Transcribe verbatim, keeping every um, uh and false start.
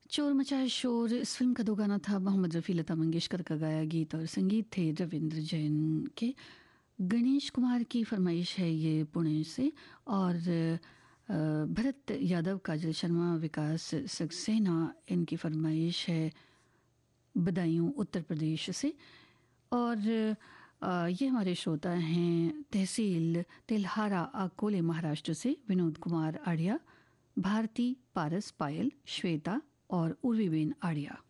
चोर मचाए शोर इस फिल्म का दो गाना था। मोहम्मद रफ़ी, लता मंगेशकर का गाया गीत और संगीत थे रविंद्र जैन के। गणेश कुमार की फरमाइश है ये पुणे से। और अ, भरत यादव, काजल शर्मा, विकास सक्सेना, इनकी फरमाइश है बदायूं उत्तर प्रदेश से। और अ, ये हमारे श्रोता हैं तहसील तेल्हारा, अकोले, महाराष्ट्र से विनोद कुमार आर्या, भारती, पारस, पायल, श्वेता और उर्वीबेन आर्या।